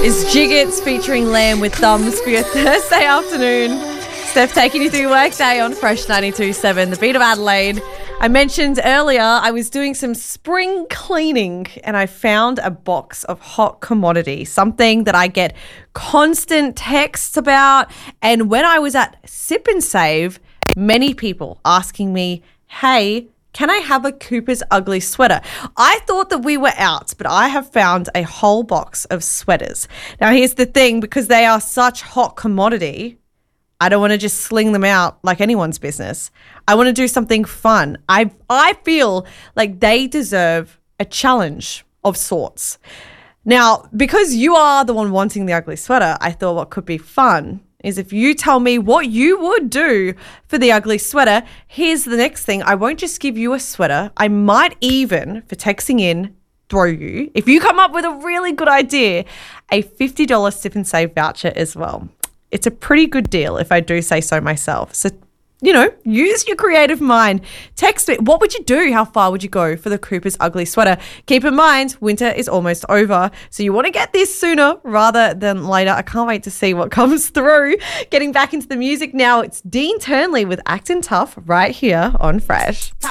is Jiggets featuring Lamb with Thumbs for your Thursday afternoon. Steph taking you through your workday on Fresh 92.7, the beat of Adelaide. I mentioned earlier I was doing some spring cleaning and I found a box of hot commodity, something that I get constant texts about. And when I was at Sip and Save, many people asking me, hey, can I have a Cooper's Ugly sweater? I thought that we were out, but I have found a whole box of sweaters. Now, here's the thing, because they are such hot commodity, I don't want to just sling them out like anyone's business. I want to do something fun. I feel like they deserve a challenge of sorts. Now, because you are the one wanting the ugly sweater, I thought what could be fun is if you tell me what you would do for the ugly sweater. Here's the next thing. I won't just give you a sweater. I might even, for texting in, throw you, if you come up with a really good idea, a $50 Sip and Save voucher as well. It's a pretty good deal if I do say so myself. So, use your creative mind. Text me. What would you do? How far would you go for the Cooper's Ugly sweater? Keep in mind, winter is almost over. So you want to get this sooner rather than later. I can't wait to see what comes through. Getting back into the music now, it's Dean Turnley with Actin' Tough right here on Fresh.